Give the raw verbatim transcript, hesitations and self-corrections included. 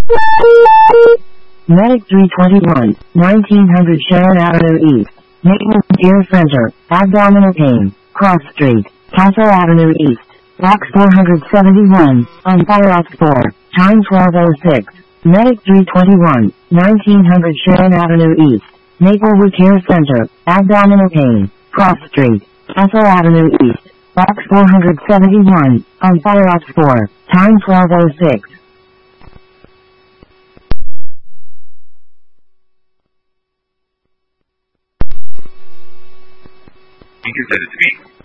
Medic three twenty-one, nineteen hundred Sharon Avenue East, Maple Gear Center, abdominal pain, Cross Street, Castle Avenue East, box four seventy-one, on Fireox four, time twelve oh six. Medic three twenty-one, nineteen hundred Sharon Avenue East, Maplewood Care Center, abdominal pain, Cross Street, Castle Avenue East, box four seventy-one, on Fireox four, time twelve oh six. You can send it to me.